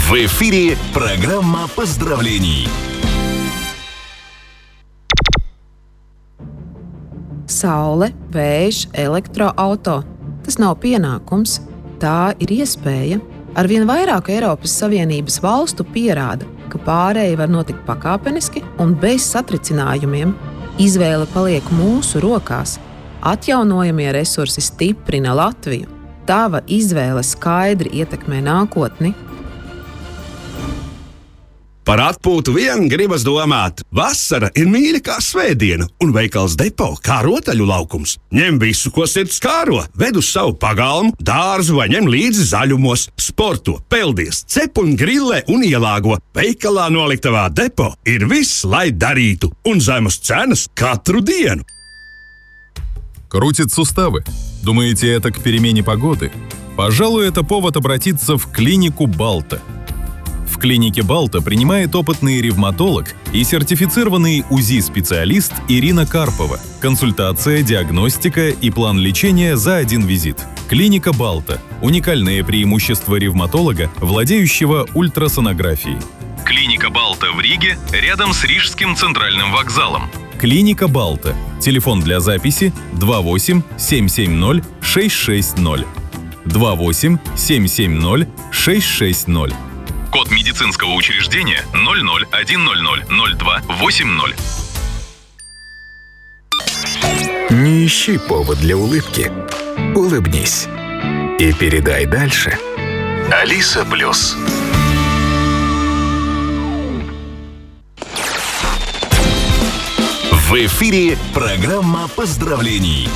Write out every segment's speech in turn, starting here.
В эфире программа поздравлений. Saule, vējš, elektroauto. Tas nav pienākums, tā ir iespēja. Arvien vairāk Eiropas Savienības valstu pierāda, ka pārēja var notikt pakāpeniski un bez satricinājumiem. Izvēle paliek mūsu rokās. Atjaunojamie resursi stiprina Latviju. Tava izvēle skaidri ietekmē nākotni. Par atpūtu vien gribas domāt. Vasara ir mīļa kā svētdiena, un veikals Depo kā rotaļu laukums. Ņem visu, ko sirds kāro, ved uz savu pagalmu, dārzu vai ņem līdzi zaļumos, sporto, peldies, cep un grillē un ielāgo. Veikalā noliktavā Depo ir viss, lai darītu, un zemes cenas katru dienu. Крутит суставы? Думаете, это к перемене погоды? Пожалуй, это повод обратиться в клинику Балта. В клинике Балта принимает опытный ревматолог и сертифицированный УЗИ-специалист Ирина Карпова. Консультация, диагностика и план лечения за один визит. Клиника Балта – уникальное преимущество ревматолога, владеющего ультрасонографией. Клиника Балта в Риге, рядом с Рижским центральным вокзалом. Клиника Балта. Телефон для записи 28 770 660. 28 770 660. Код медицинского учреждения 001000280. Не ищи повод для улыбки. Улыбнись. И передай дальше. Алиса Плюс. В эфире программа поздравлений.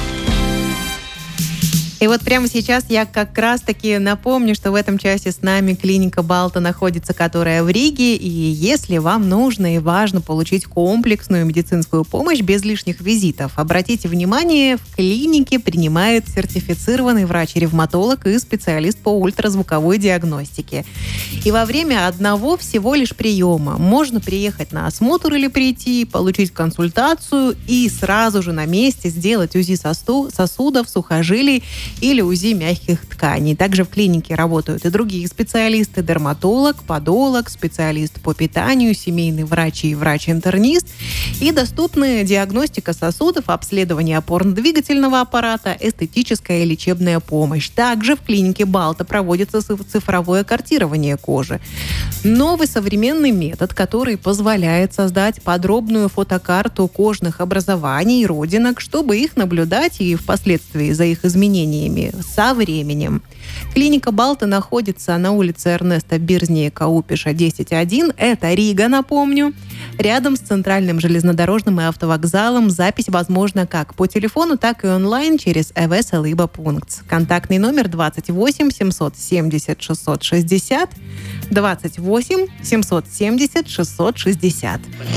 И вот прямо сейчас я как раз-таки напомню, что в этом часе с нами клиника Балта находится, которая в Риге. И если вам нужно и важно получить комплексную медицинскую помощь без лишних визитов, обратите внимание, в клинике принимает сертифицированный врач-ревматолог и специалист по ультразвуковой диагностике. И во время одного всего лишь приема можно приехать на осмотр или прийти, получить консультацию и сразу же на месте сделать УЗИ сосудов, сухожилий или УЗИ мягких тканей. Также в клинике работают и другие специалисты: дерматолог, подолог, специалист по питанию, семейный врач и врач-интернист. И доступны диагностика сосудов, обследование опорно-двигательного аппарата, эстетическая и лечебная помощь. Также в клинике Балта проводится цифровое картирование кожи. Новый современный метод, который позволяет создать подробную фотокарту кожных образований и родинок, чтобы их наблюдать и впоследствии за их изменениями со временем. Клиника Балта находится на улице Эрнеста Бирзнея-Каупиша, 10-1. Это Рига, напомню. Рядом с центральным железнодорожным и автовокзалом. Запись возможна как по телефону, так и онлайн через ЭВС Либо Пункт. Контактный номер 28 770 660. 28 770 660.